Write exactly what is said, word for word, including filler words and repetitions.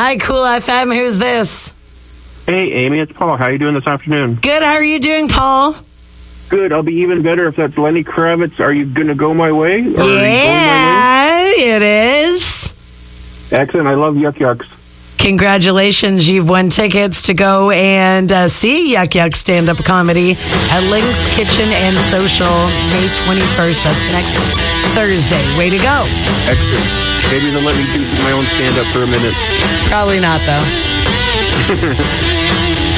Hi, Cool F M. Who's this? Hey, Amy, it's Paul. How are you doing this afternoon? Good. How are you doing, Paul? Good. I'll be even better if that's Lenny Kravitz. Are you going to go my way? Or yeah, are you going my way? It is. Excellent. I love Yuck Yucks. Congratulations. You've won tickets to go and uh, see Yuck Yuck stand-up comedy at Link's Kitchen and Social May twenty-first. That's next Thursday. Way to go. Excellent. Maybe they'll let me do my own stand-up for a minute. Probably not, though.